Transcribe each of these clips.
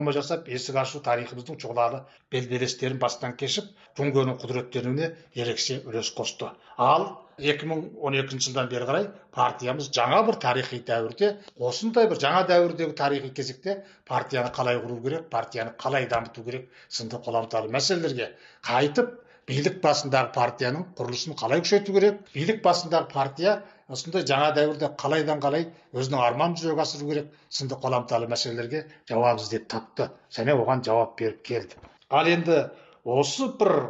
жасап, есік ашу тарихымыздың жолағы белестерін бастан кешіп, Жұңгоның құдіреттеріне ерекше үлес қосты. Ал 2012 жылдан бері қарай партиямыз жаңа бір тарихи дәуірде, осындай бір жаңа дәуірдегі тарихи кезекте партияны қалай құру керек, партияны қалай дамыту керек сынды қоламталы мәселелерге қайтып, билік басындағы партияның құрылысын қалай күшейту керек, билік басындағы партия осындай жаңа дәуірде қалайдан қалай өзінің арманын жүзеге асыру керек сынды қоламталы мәселелерге жауап іздеп тапты және оған жауап беріп келді. Ал енді осы бір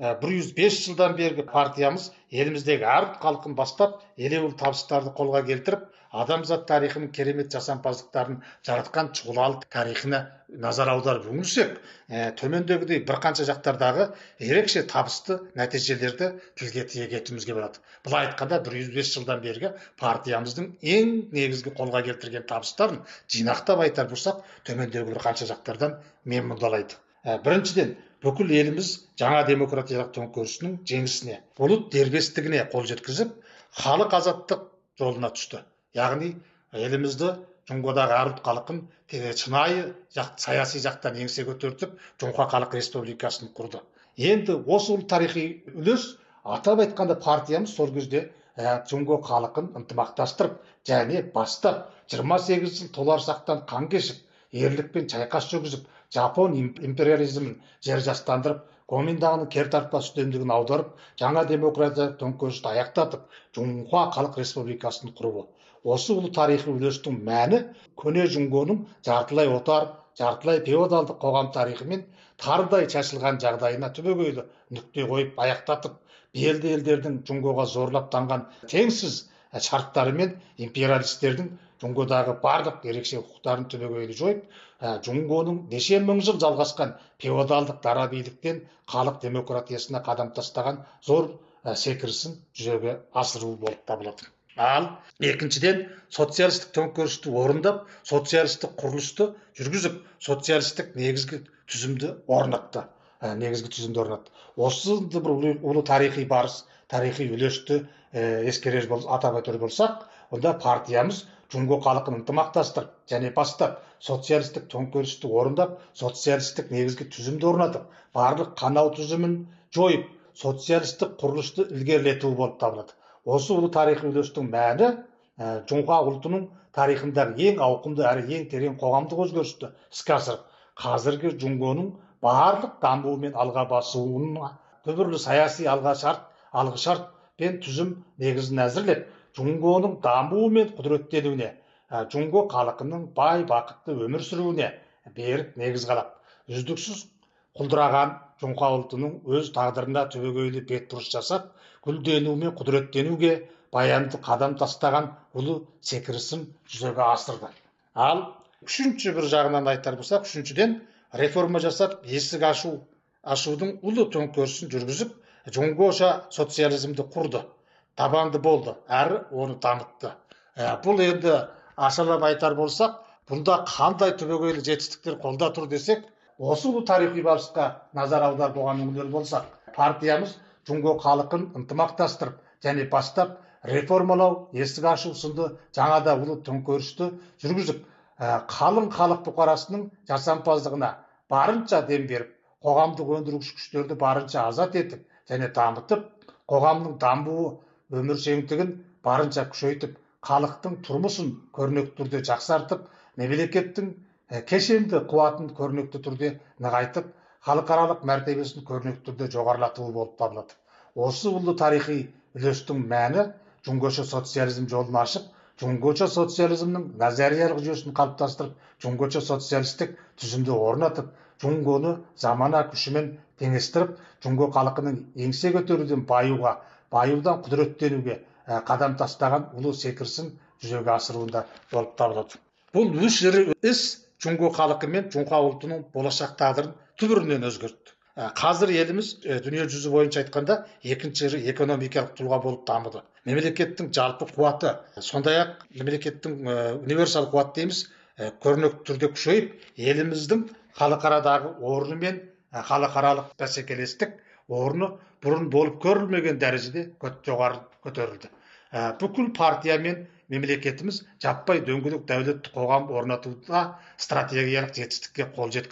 105 жылдан бергі партиямыз еліміздегі әр халқын бастап елеулі табыстарды қолға келтіріп, адамзат тарихының керемет жасампаздықтарын жаратқан чұғылалы тарихына назар аударып үңілсек, төмендегідей бірқанша жақтардағы ерекше табысты нәтижелерді тілге тиек етуімізге болады. Былай айтқанда 105 жылдан бергі партиямыздың ең негізгі қолға келтірген табыстарын жинақтап айтар болсақ, төмендегі бірқанша жақтардан мен мұндалайды. Біріншіден, бүкіл еліміз жаңа демократиялық төңкерісінің жеңісіне, ұлт дербестігіне қол жеткізіп, халық азаттық жолына түсті. Яғни елімізді Жұңғодағы әр ұлт халқын шынайы саяси жақтан еңсе көтертіп, Жұңға халық республикасын құрды. Енді осы ұлт тарихи үлес, атап айтқанда партиямыз сол кезде Жұңго халқын ынтымақтастырып және бастап 28 жыл толарсақтан қан кешіп, ерлікпен чайқас жүргізіп, Жапон империализмін жер жастандырып, Коминдағының кертартпас үстемдігін аударып, жаңа демократиялық төңкерісті аяқтатып, Жұңға халық республикасын құруы. Осы ұлы тарихи үлестің мәні көне Жұңгоның жартылай отар, жартылай феодалдық қоғам тарихымен тарыдай шашылған жағдайына түбегейлі нүкте қойып аяқтатып, белді елдердің Жұңгоға зорлап таңған теңсіз шарттары мен империалистердің Жұңгодағы барлық ерекше құқықтарын түбегейлі жойып, Жұңгоның неше мың жыл жалғасқан феодалдық дара биліктен халық демократиясына қадам тастаған зор секірісін жүзеге асыру болып табылады. Ал екіншіден, социалистік төңкерісті орындап, социалистік құрылысты жүргізіп, социалистік негізгі түзімді орнатты. Осы бір ұлы тарихи барыс, тарихи үлесті атап өтер болсақ, онда партиямыз Жұңго халқын ынтымақтастырып және бастап, социалистік төңкерісті орындап, социалистік негізгі түзімді орнатып, барлық қанау түзімін жойып, социалистік құрылысты ілгерілету болып табылады. Осы ұлы тарихи үлестің мәні Жұңға ұлтының тарихындағы ең ауқымды әрі ең терең қоғамдық өзгерісті іске асырып, қазіргі Жұңгоның барлық дамуы мен алға басуына түбірлі саяси алғышарт пен түзім негізін әзірлеп, Жұңгоның дамуы мен құдіреттенуіне, Жұңго халқының бай бақытты өмір сүруіне берік негіз қалап, үздіксіз құлдыраған Жұңға ұлтының өз тағдырына түбегейлі бетбұрыс жасап, гүлдену мен құдіреттенуге баянды қадам тастаған ұлы секірісін жүзеге асырды. Ал үшінші бір жағынан айтар болсақ, үшіншіден реформа жасап, есік ашудың ұлы төңкерісін жүргізіп, Жұңгоша социализмді құрды, табанды болды, әрі оны дамытты. Бұл енді ашалап айтар болсақ, бұнда қандай түбегейлі жетістіктер қолда тұр десек, осы ұлы тарихи барысқа назар аударып оған үңілер болсақ, партиямыз Жұңго халқын ынтымақтастырып және бастап реформалау, есік ашу сынды жаңада ұлы төңкерісті жүргізіп, қалың халық бұқарасының жасампаздығына барынша дем беріп, қоғамдық өндіргіш күштерді барынша азат етіп және дамытып, қоғамның дамуы өміршеңдігін барынша күшейтіп, халықтың тұрмысын көрнекті түрде жақсартып, мемлекеттің кешенді қуатын көрнекті түрде нығайтып, халықаралық мәртебесін көрнекті түрде жоғарылатуы болып табылады. Осы ұлы тарихи үлестің мәні Жұңгоша социализм жолын ашып, Жұңгоша социализмнің назариялық жүйесін қалыптастырып, Жұңгоша социалистік түзімді орнатып, Жұңгоны замана күшімен теңестіріп, Жұңго халқының еңсе көтеруден баюдан құдіреттенуге қадам тастаған ұлы секірісін жүзеге асыруында болып табылады. Бұл үш ірі іс Жұңго халқы мен Жұңға ұлтының болашақ тағдырын түбірінен өзгертті. Қазір еліміз дүние жүзі бойынша айтқанда екінші ірі экономикалық тұлға болып дамыды. Мемлекеттің жалпы қуаты, сондай-ақ мемлекеттің универсал қуат дейміз, көрнекті түрде күшейіп, еліміздің халықарадағы орны мен халықаралық бәсекелестік орны бұрын болып көрілмеген дәрежеде жоғары көтерілді. Бүкіл партия мен мемлекетіміз жаппай дөңгелек дәулетті қоғам орнатуда стратегиялық жетістікке қол жеткізді.